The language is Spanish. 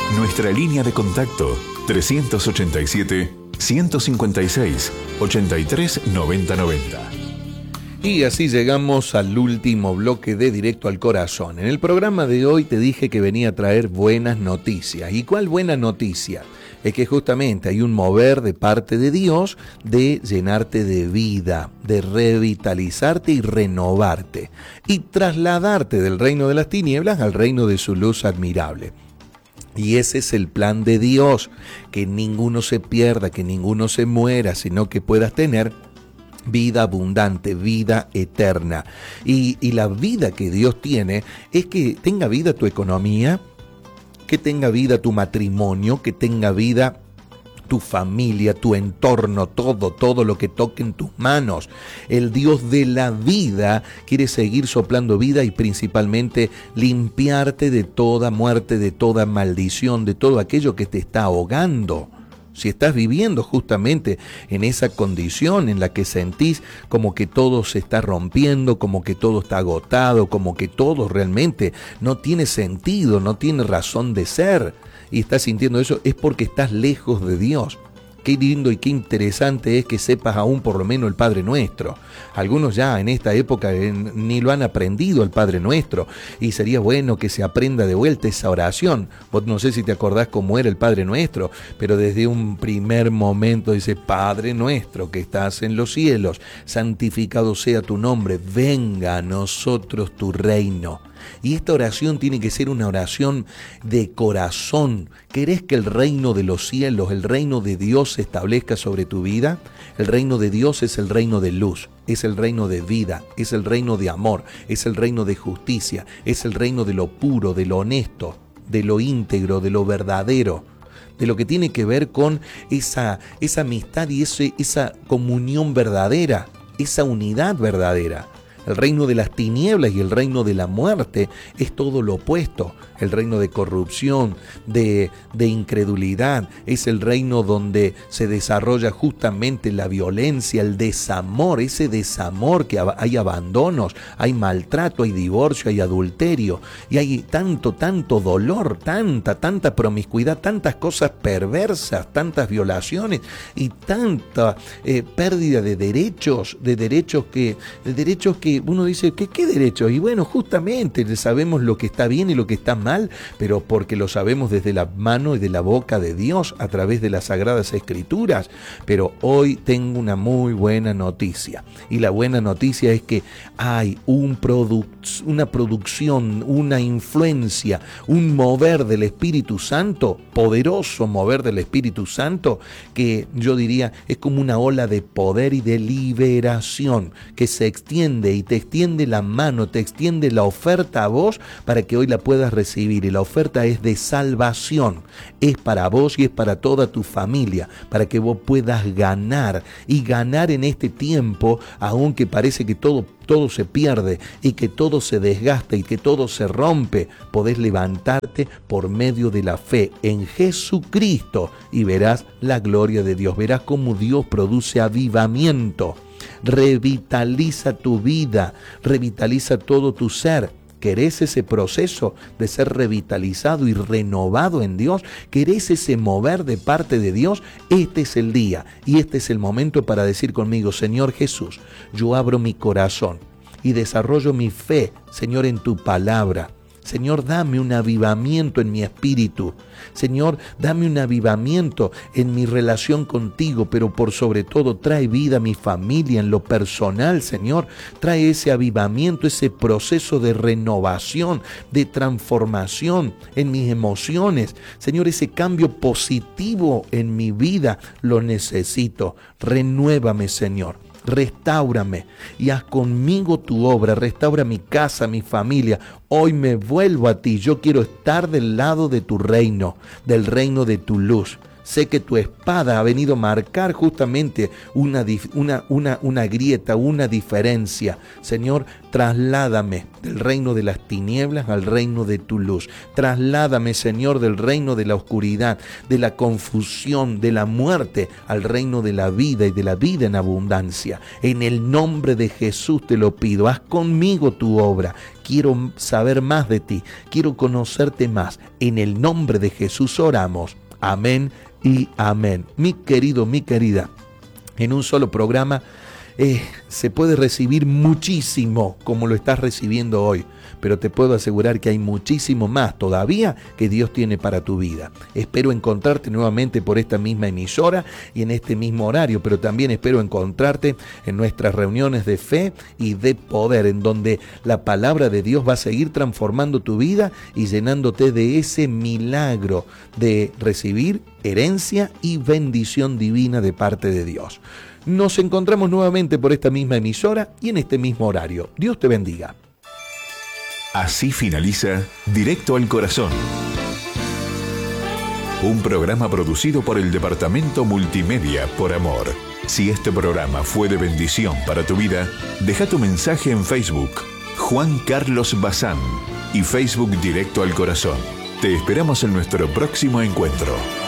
Nuestra línea de contacto 387-156-839090. Y así llegamos al último bloque de Directo al Corazón. En el programa de hoy te dije que venía a traer buenas noticias. ¿Y cuál buena noticia? Es que justamente hay un mover de parte de Dios de llenarte de vida, de revitalizarte y renovarte, y trasladarte del reino de las tinieblas al reino de su luz admirable. Y ese es el plan de Dios, que ninguno se pierda, que ninguno se muera, sino que puedas tener vida abundante, vida eterna. Y la vida que Dios tiene es que tenga vida tu economía, que tenga vida tu matrimonio, que tenga vida tu familia, tu entorno, todo lo que toque en tus manos. El Dios de la vida quiere seguir soplando vida y principalmente limpiarte de toda muerte, de toda maldición, de todo aquello que te está ahogando. Si estás viviendo justamente en esa condición en la que sentís como que todo se está rompiendo, como que todo está agotado, como que todo realmente no tiene sentido, no tiene razón de ser, y estás sintiendo eso, es porque estás lejos de Dios. Qué lindo y qué interesante es que sepas aún por lo menos el Padre Nuestro. Algunos ya en esta época ni lo han aprendido el Padre Nuestro, y sería bueno que se aprenda de vuelta esa oración. Vos no sé si te acordás cómo era el Padre Nuestro, pero desde un primer momento dice: Padre Nuestro que estás en los cielos, santificado sea tu nombre, venga a nosotros tu reino. Y esta oración tiene que ser una oración de corazón. ¿Querés que el reino de los cielos, el reino de Dios se establezca sobre tu vida? El reino de Dios es el reino de luz, es el reino de vida, es el reino de amor, es el reino de justicia, es el reino de lo puro, de lo honesto, de lo íntegro, de lo verdadero, de lo que tiene que ver con esa amistad y esa comunión verdadera, esa unidad verdadera. El reino de las tinieblas y el reino de la muerte es todo lo opuesto. El reino de corrupción, de incredulidad, es el reino donde se desarrolla justamente la violencia, el desamor, ese desamor que hay abandonos, hay maltrato, hay divorcio, hay adulterio, y hay tanto dolor, tanta promiscuidad, tantas cosas perversas, tantas violaciones y tanta pérdida de derechos que uno dice, ¿qué derechos? Y bueno, justamente sabemos lo que está bien y lo que está mal, pero porque lo sabemos desde la mano y de la boca de Dios a través de las Sagradas Escrituras. Pero hoy tengo una muy buena noticia, y la buena noticia es que hay una producción, una influencia, un mover del Espíritu Santo, poderoso mover del Espíritu Santo, que yo diría es como una ola de poder y de liberación que se extiende y te extiende la mano, te extiende la oferta a vos para que hoy la puedas recibir. Y la oferta es de salvación, es para vos y es para toda tu familia, para que vos puedas ganar, y ganar en este tiempo, aunque parece que todo se pierde y que todo se desgasta y que todo se rompe. Podés levantarte por medio de la fe en Jesucristo y verás la gloria de Dios, verás cómo Dios produce avivamiento. Revitaliza tu vida, revitaliza todo tu ser. ¿Querés ese proceso de ser revitalizado y renovado en Dios? ¿Querés ese mover de parte de Dios? Este es el día y este es el momento para decir conmigo: Señor Jesús, yo abro mi corazón y desarrollo mi fe, Señor, en tu palabra. Señor, dame un avivamiento en mi espíritu. Señor, dame un avivamiento en mi relación contigo, pero por sobre todo trae vida a mi familia en lo personal, Señor. Trae ese avivamiento, ese proceso de renovación, de transformación en mis emociones. Señor, ese cambio positivo en mi vida lo necesito. Renuévame, Señor. Restáurame y haz conmigo tu obra, restaura mi casa, mi familia. Hoy me vuelvo a ti, yo quiero estar del lado de tu reino, del reino de tu luz. Sé que tu espada ha venido a marcar justamente una grieta, una diferencia. Señor, trasládame del reino de las tinieblas al reino de tu luz. Trasládame, Señor, del reino de la oscuridad, de la confusión, de la muerte, al reino de la vida y de la vida en abundancia. En el nombre de Jesús te lo pido. Haz conmigo tu obra. Quiero saber más de ti. Quiero conocerte más. En el nombre de Jesús oramos. Amén y amén. Mi querido, mi querida, en un solo programa se puede recibir muchísimo como lo estás recibiendo hoy, pero te puedo asegurar que hay muchísimo más todavía que Dios tiene para tu vida. Espero encontrarte nuevamente por esta misma emisora y en este mismo horario, pero también espero encontrarte en nuestras reuniones de fe y de poder, en donde la palabra de Dios va a seguir transformando tu vida y llenándote de ese milagro de recibir herencia y bendición divina de parte de Dios. Nos encontramos nuevamente por esta misma emisora y en este mismo horario. Dios te bendiga. Así finaliza Directo al Corazón. Un programa producido por el Departamento Multimedia por Amor. Si este programa fue de bendición para tu vida, deja tu mensaje en Facebook, Juan Carlos Bazán, y Facebook Directo al Corazón. Te esperamos en nuestro próximo encuentro.